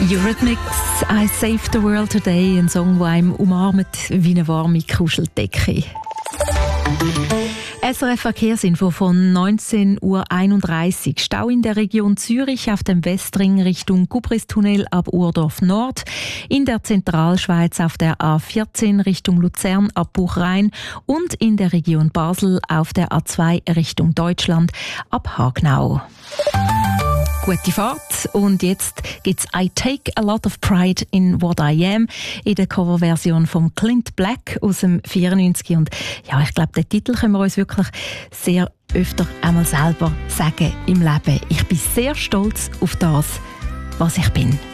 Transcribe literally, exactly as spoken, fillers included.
Eurythmics, I Saved the World Today, ein Song, der einem umarmt wie eine warme Kuscheldecke. S R F Verkehrsinfo von neunzehn Uhr einunddreißig. Stau in der Region Zürich auf dem Westring Richtung Gubristunnel ab Urdorf Nord. In der Zentralschweiz auf der A vierzehn Richtung Luzern ab Buchrein. Und in der Region Basel auf der A zwei Richtung Deutschland ab Hagnau. Gute Fahrt. Und jetzt gibt's I Take a Lot of Pride in What I Am in der Coverversion von Clint Black aus dem vierundneunzig. Und ja, ich glaube, den Titel können wir uns wirklich sehr öfter einmal selber sagen im Leben. Ich bin sehr stolz auf das, was ich bin.